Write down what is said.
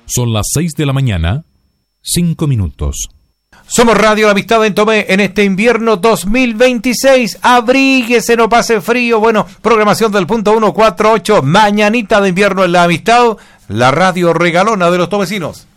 Son las 6 de la mañana, 5 minutos. Somos Radio La Amistad en Tomé en este invierno 2026. Abríguese, no pase frío. Bueno, programación del punto 148. Mañanita de invierno en La Amistad, la radio regalona de los tomecinos.